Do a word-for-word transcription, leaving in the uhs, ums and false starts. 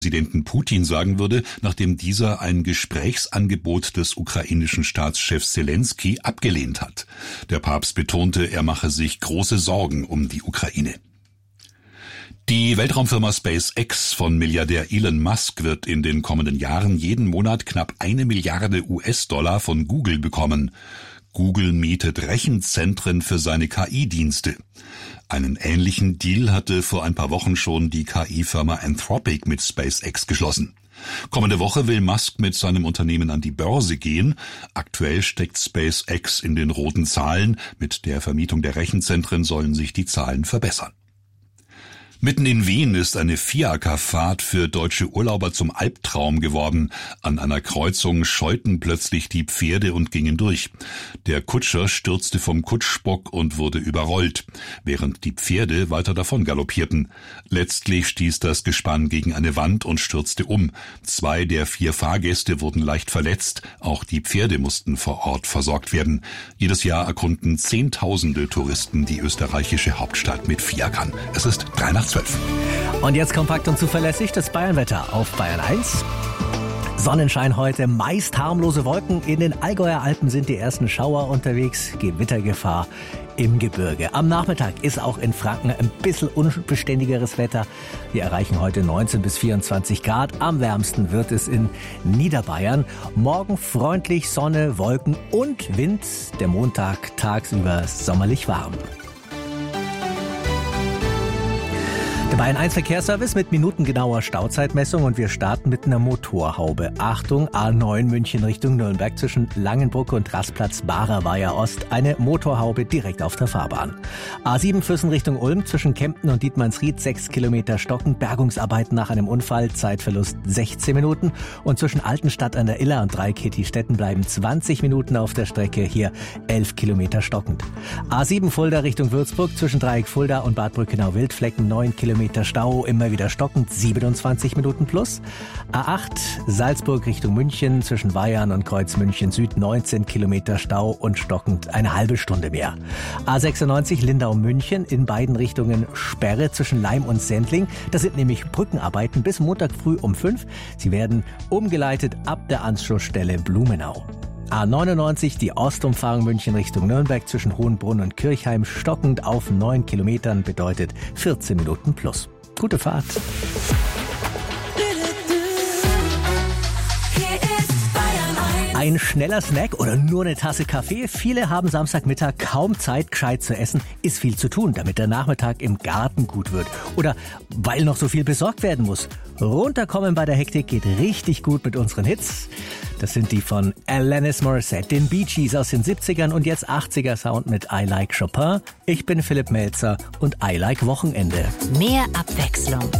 Präsidenten Putin sagen würde, nachdem dieser ein Gesprächsangebot des ukrainischen Staatschefs Selenskyj abgelehnt hat. Der Papst betonte, er mache sich große Sorgen um die Ukraine. Die Weltraumfirma SpaceX von Milliardär Elon Musk wird in den kommenden Jahren jeden Monat knapp eine Milliarde U S-Dollar von Google bekommen. Google mietet Rechenzentren für seine K I-Dienste. Einen ähnlichen Deal hatte vor ein paar Wochen schon die K I-Firma Anthropic mit SpaceX geschlossen. Kommende Woche will Musk mit seinem Unternehmen an die Börse gehen. Aktuell steckt SpaceX in den roten Zahlen. Mit der Vermietung der Rechenzentren sollen sich die Zahlen verbessern. Mitten in Wien ist eine Fiakerfahrt für deutsche Urlauber zum Albtraum geworden. An einer Kreuzung scheuten plötzlich die Pferde und gingen durch. Der Kutscher stürzte vom Kutschbock und wurde überrollt, während die Pferde weiter davon galoppierten. Letztlich stieß das Gespann gegen eine Wand und stürzte um. Zwei der vier Fahrgäste wurden leicht verletzt. Auch die Pferde mussten vor Ort versorgt werden. Jedes Jahr erkunden Zehntausende Touristen die österreichische Hauptstadt mit Fiakern. Es ist drei nach zwölf. Und jetzt kompakt und zuverlässig das Bayernwetter auf Bayern eins. Sonnenschein heute, meist harmlose Wolken. In den Allgäuer Alpen sind die ersten Schauer unterwegs. Gewittergefahr im Gebirge. Am Nachmittag ist auch in Franken ein bisschen unbeständigeres Wetter. Wir erreichen heute neunzehn bis vierundzwanzig Grad. Am wärmsten wird es in Niederbayern. Morgen freundlich Sonne, Wolken und Wind. Der Montag tagsüber sommerlich warm. Der Bayern eins Verkehrsservice mit minutengenauer Stauzeitmessung und wir starten mit einer Motorhaube. Achtung, A neun München Richtung Nürnberg zwischen Langenbrücke und Rastplatz Barer Weiher Ost. Eine Motorhaube direkt auf der Fahrbahn. A sieben Füssen Richtung Ulm zwischen Kempten und Dietmannsried sechs Kilometer stocken. Bergungsarbeiten nach einem Unfall, Zeitverlust sechzehn Minuten. Und zwischen Altenstadt an der Iller und Dreikirchen bleiben zwanzig Minuten auf der Strecke. Hier elf Kilometer stockend. A sieben Fulda Richtung Würzburg zwischen Dreieck Fulda und Bad Brückenau-Wildflecken neun Kilometer Stau, immer wieder stockend, siebenundzwanzig Minuten plus. A acht Salzburg Richtung München zwischen Weihern und Kreuz München Süd neunzehn Kilometer Stau und stockend eine halbe Stunde mehr. A sechsundneunzig Lindau München in beiden Richtungen Sperre zwischen Laim und Sendling. Das sind nämlich Brückenarbeiten bis Montag früh um fünf. Sie werden umgeleitet ab der Anschlussstelle Blumenau. A neunundneunzig, die Ostumfahrung München Richtung Nürnberg zwischen Hohenbrunn und Kirchheim stockend auf neun Kilometern bedeutet vierzehn Minuten plus. Gute Fahrt. Ein schneller Snack oder nur eine Tasse Kaffee? Viele haben Samstagmittag kaum Zeit, gescheit zu essen. Ist viel zu tun, damit der Nachmittag im Garten gut wird. Oder weil noch so viel besorgt werden muss. Runterkommen bei der Hektik geht richtig gut mit unseren Hits. Das sind die von Alanis Morissette, den Bee Gees aus den siebzigern und jetzt achtziger Sound mit I Like Chopin. Ich bin Philipp Melzer und I Like Wochenende. Mehr Abwechslung